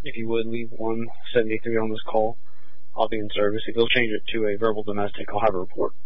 If you would leave 173 on this call, I'll be in service. If you'll change it to a verbal domestic, I'll have a report.